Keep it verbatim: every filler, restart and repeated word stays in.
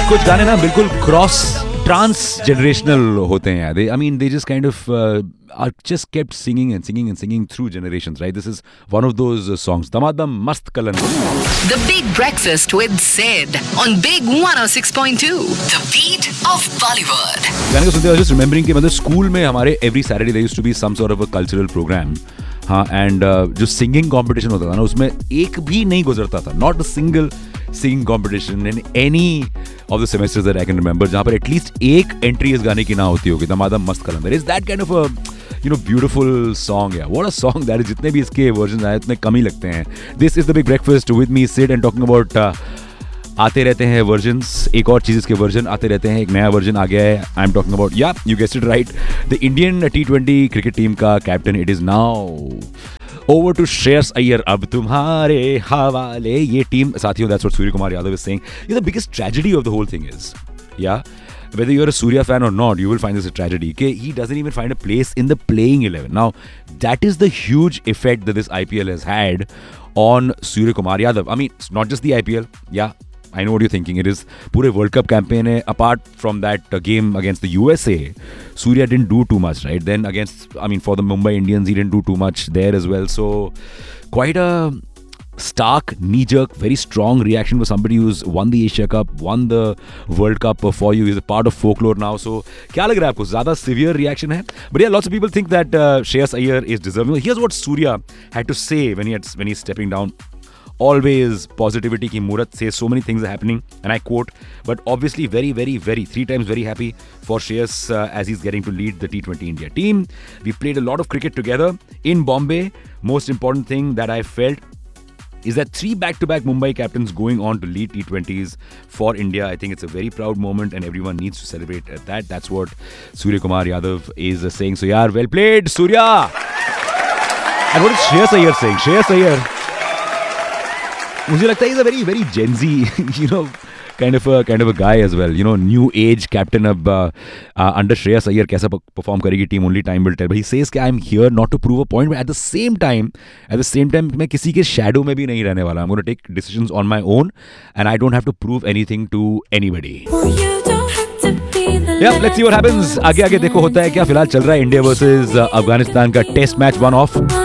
कुछ गाने ना बिल्कुल क्रॉस ट्रांस जनरेशनल होते हैं. They, I mean, they just kind of uh, are just kept singing and singing and singing through generations, right? This is one of those uh, songs. Damadam Mast Kalan. The Big Breakfast with Sid on Big one oh six point two. The beat of Bollywood. गाने को सुनते हुए just remembering कि मतलब school में हमारे every Saturday there used to be some sort of a cultural program. हाँ, and uh, जो singing competition होता था ना उसमें एक भी नहीं गुजरता था. Not a single singing competition in any of the semesters that I can remember जहाँ पर at least एक entry इस गाने की ना होती होगी. दमादम मस्त कलम. There is that kind of a you know beautiful song. Yeah, what a song that is. जितने भी इसके versions आए उतने कम ही लगते हैं. This is the Big Breakfast with me Sid and talking about uh, आते रहते हैं वर्जन्स. एक और चीज़ इसके वर्जन आते रहते हैं. एक नया वर्जन आ गया है. आई एम टॉकिंग अबाउट या you guessed it right, the Indian T twenty cricket team का captain. It is now over to Shreyas Iyer. अब तुम्हारे हवाले ये टीम. साथियों, that's what Surya Kumar Yadav is saying. The biggest tragedy of the whole thing is, या whether you're a Surya fan or not, you will find this a tragedy. Okay? He doesn't even find a place in the playing eleven. Now, that is the huge effect that this I P L has had on Surya Kumar Yadav. I mean, it's not just the I P L. Yeah, I know what you're thinking. It is pure World Cup campaign. Hai. Apart from that uh, game against the U S A, Surya didn't do too much, right? Then against, I mean, for the Mumbai Indians, he didn't do too much there as well. So, quite a stark, knee-jerk, very strong reaction for somebody who's won the Asia Cup, won the World Cup for you. He's a part of folklore now. So, क्या लग रहा है आपको? ज़्यादा severe reaction है? But yeah, lots of people think that uh, Shreyas Iyer is deserving. Here's what Surya had to say when he had, when he's stepping down. Always positivity ki Murat says so many things are happening, and I quote, but obviously very, very, very, three times very happy for Shreyas uh, as he's getting to lead the T twenty India team. We played a lot of cricket together in Bombay. Most important thing that I felt is that three back-to-back Mumbai captains going on to lead T twenties for India. I think it's a very proud moment and everyone needs to celebrate at that. That's what Surya Kumar Yadav is uh, saying. So, yaar, well played, Surya! And what is Shreyas Iyer saying? Shreyas Iyer, मुझे लगता है he's a very, very Gen Z, you know, kind of a kind of a guy as well. You know, new age captain अब uh, uh, under Shreyas Iyer कैसा perform करेगी team, only time will tell. But he says कि I'm here not to prove a point, but at the same time, at the same time मैं किसी के shadow में भी नहीं रहने वाला. I'm going to take decisions on my own, and I don't have to prove anything to anybody. Yeah, let's see what happens. आगे आगे देखो होता है क्या. फिलहाल चल रहा है इंडिया वर्सेस अफगानिस्तान का टेस्ट मैच वन ऑफ.